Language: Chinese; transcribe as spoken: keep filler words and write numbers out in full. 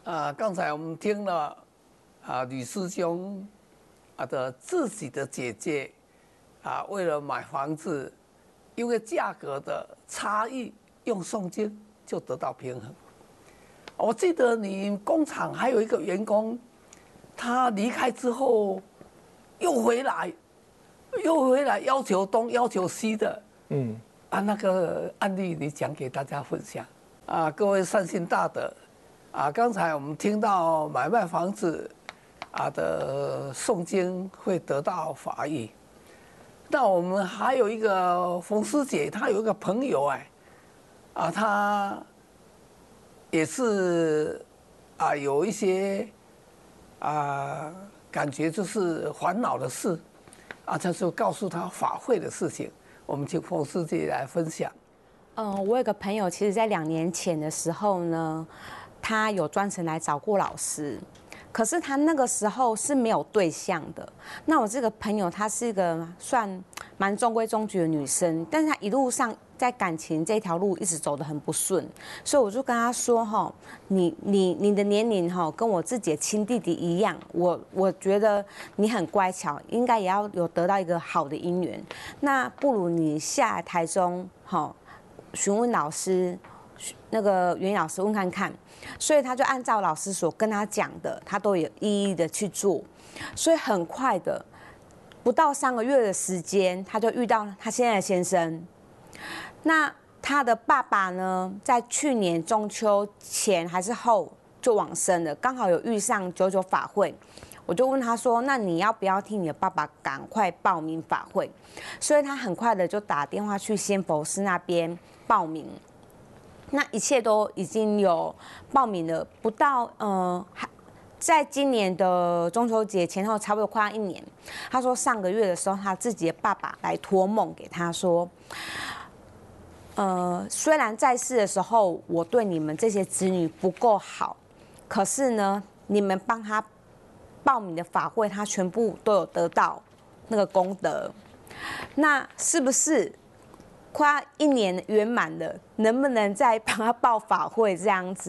啊，刚才我们听了啊吕师兄啊的自己的姐姐啊，为了买房子，因为价格的差异，用诵经就得到平衡。我记得你工厂还有一个员工，他离开之后又回来，又回来要求东要求西的，嗯，啊，那个案例你讲给大家分享啊，各位善心大德。啊，刚才我们听到买卖房子啊的诵经会得到法益，那我们还有一个冯师姐，她有一个朋友哎，啊，她也是啊有一些啊感觉就是烦恼的事，啊，她就告诉她法会的事情，我们请冯师姐来分享。 嗯，我有个朋友，其实在两年前的时候呢。他有专程来找过老师，可是他那个时候是没有对象的。那我这个朋友，她是一个算蛮中规中矩的女生，但是她一路上在感情这条路一直走得很不顺，所以我就跟她说：“哈，你你你的年龄哈跟我自己的亲弟弟一样，我我觉得你很乖巧，应该也要有得到一个好的姻缘。那不如你下来台中哈，询问老师。”那个袁老师问看看，所以他就按照老师所跟他讲的，他都有一一的去做，所以很快的，不到三个月的时间，他就遇到他现在的先生。那他的爸爸呢，在去年中秋前还是后就往生了，刚好有遇上九九法会。我就问他说：“那你要不要替你的爸爸赶快报名法会？”所以他很快的就打电话去仙佛寺那边报名。那一切都已经有报名了，不到呃，在今年的中秋节前后，差不多快要一年。他说上个月的时候，他自己的爸爸来托梦给他说，呃，虽然在世的时候我对你们这些子女不够好，可是呢，你们帮他报名的法会，他全部都有得到那个功德。那是不是？快一年圆满了，能不能再帮他报法会这样子？